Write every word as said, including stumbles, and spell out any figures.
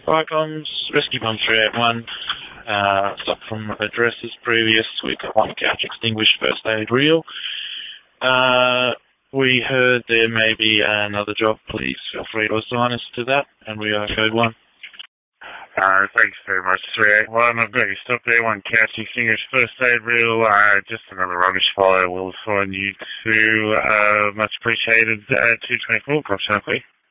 Icons, rescue bomb three eight one, uh, stop from addresses previous. We've got one couch extinguished, first aid reel. Uh, we heard there may be another job. Please feel free to assign us to that, and we are code one. Uh, thanks very much, three eight one. I've got you stop there, one couch extinguished, first aid reel, uh, just another rubbish fire. We'll assign you to, uh, much appreciated, uh, two twenty-four, Cross Sharply.